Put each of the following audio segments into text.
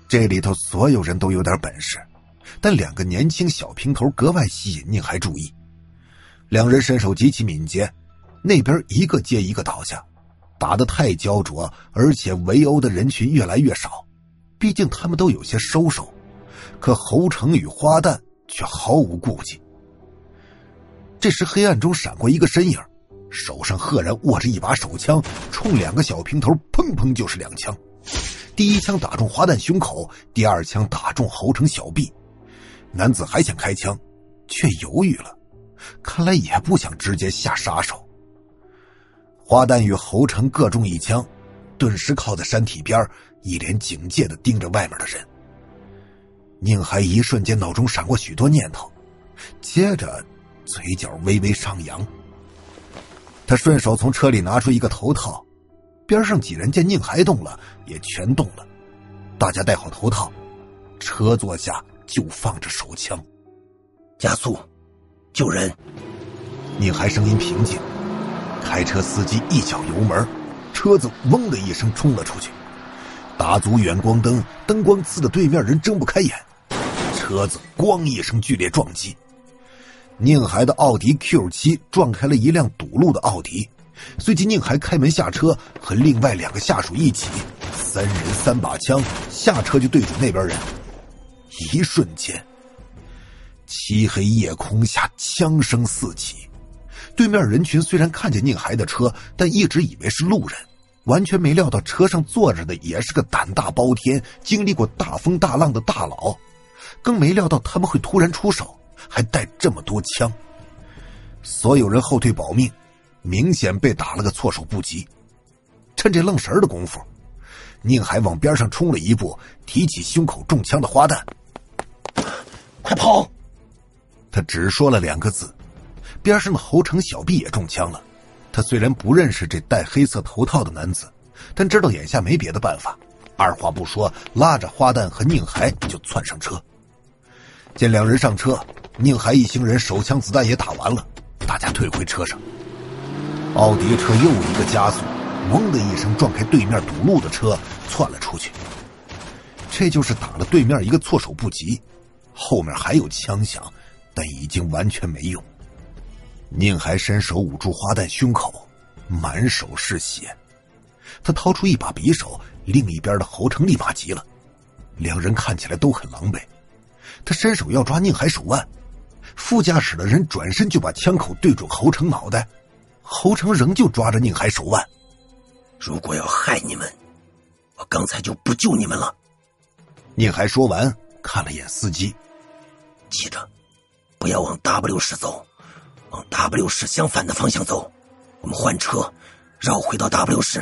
这里头所有人都有点本事，但两个年轻小平头格外吸引宁海注意。两人身手极其敏捷，那边一个接一个倒下，打得太焦灼，而且围殴的人群越来越少，毕竟他们都有些收手，可侯成与花旦却毫无顾忌。这时黑暗中闪过一个身影，手上赫然握着一把手枪，冲两个小平头砰砰就是2枪。第一枪打中花旦胸口，第二枪打中侯成小臂。男子还想开枪，却犹豫了，看来也不想直接下杀手。花旦与侯成各中1枪，顿时靠在山体边，一脸警戒地盯着外面的人。宁海一瞬间脑中闪过许多念头，接着嘴角微微上扬。他顺手从车里拿出一个头套，边上几人见宁海动了，也全动了。大家戴好头套，车座下就放着手枪。 加速，救人！ 宁海声音平静，开车司机一脚油门，车子嗡的一声冲了出去。打足远光灯，灯光刺得对面人睁不开眼，车子咣一声剧烈撞击。宁海的奥迪 Q7 撞开了一辆堵路的奥迪，随即宁海开门下车，和另外2个下属一起，3人3把枪，下车就对准那边人。一瞬间，漆黑夜空下枪声四起。对面人群虽然看见宁海的车，但一直以为是路人，完全没料到车上坐着的也是个胆大包天、经历过大风大浪的大佬，更没料到他们会突然出手，还带这么多枪。所有人后退保命，明显被打了个措手不及。趁这愣神的功夫，宁海往边上冲了一步，提起胸口中枪的花旦。 快跑！ 他只说了2个字。边上的侯成小臂也中枪了，他虽然不认识这戴黑色头套的男子，但知道眼下没别的办法，二话不说，拉着花旦和宁海就窜上车。见2人上车，宁海一行人手枪子弹也打完了，大家退回车上。奥迪车又一个加速，嗡的一声撞开对面堵路的车，窜了出去。这就是打了对面一个措手不及，后面还有枪响，但已经完全没用。宁海伸手捂住花旦胸口，满手是血。他掏出一把匕首，另一边的侯成立马急了，2人看起来都很狼狈。他伸手要抓宁海手腕，副驾驶的人转身就把枪口对准侯成脑袋，侯成仍旧抓着宁海手腕。 如果要害你们，我刚才就不救你们了。 宁海说完，看了眼司机， 记着，不要往 W 市走，往 W 市相反的方向走，我们换车，绕回到 W 市。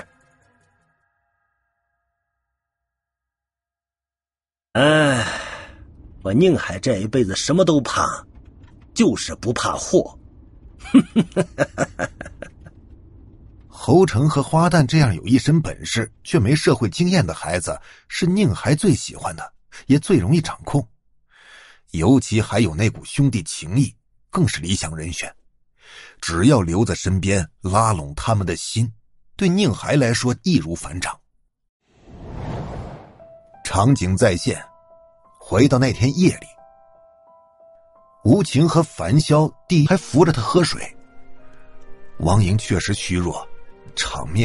哎，我宁海这一辈子什么都怕，就是不怕祸。 侯成和花旦这样有一身本事却没社会经验的孩子，是宁海最喜欢的，也最容易掌控。尤其还有那股兄弟情谊，更是理想人选。只要留在身边，拉拢他们的心，对宁海来说易如反掌。场景再现，回到那天夜里，吴情和樊潇弟还扶着他喝水。王莹确实虚弱，场面